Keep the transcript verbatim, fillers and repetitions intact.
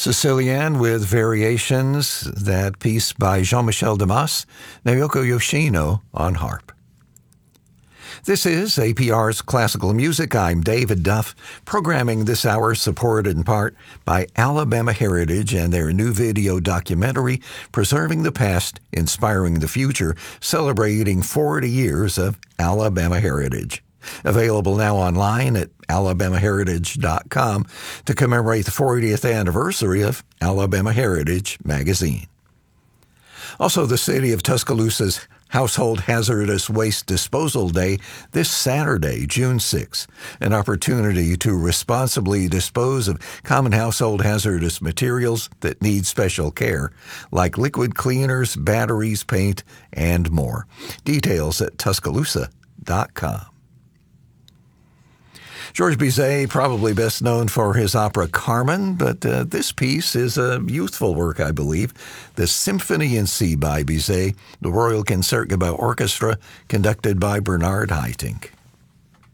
Sicilian with Variations, that piece by Jean-Michel Damas, Naoko Yoshino on harp. This is A P R's Classical Music. I'm David Duff. Programming this hour supported in part by Alabama Heritage and their new video documentary, Preserving the Past, Inspiring the Future, celebrating forty years of Alabama Heritage. Available now online at alabama heritage dot com to commemorate the fortieth anniversary of Alabama Heritage magazine. Also, the city of Tuscaloosa's Household Hazardous Waste Disposal Day this Saturday, June sixth, an opportunity to responsibly dispose of common household hazardous materials that need special care, like liquid cleaners, batteries, paint, and more. Details at tuscaloosa dot com. Georges Bizet, probably best known for his opera Carmen, but uh, this piece is a youthful work, I believe. The Symphony in C by Bizet, the Royal Concertgebouw Orchestra, conducted by Bernard Haitink.